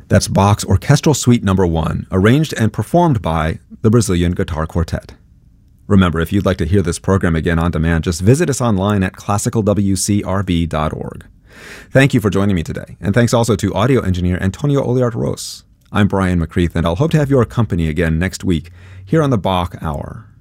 That's Bach's Orchestral Suite No. 1, arranged and performed by the Brazilian Guitar Quartet. Remember, if you'd like to hear this program again on demand, just visit us online at classicalwcrb.org. Thank you for joining me today, and thanks also to audio engineer Antonio Oliart-Ros. I'm Brian McCreath, and I'll hope to have your company again next week here on the Bach Hour.